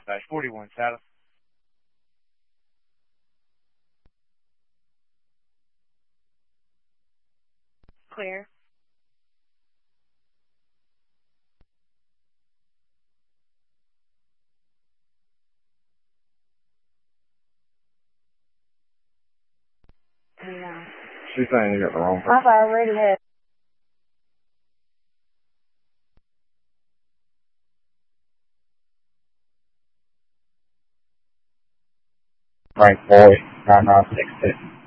41 South. Clear. No. She's saying you got the wrong person. I've already had. Frank Boy, 9962.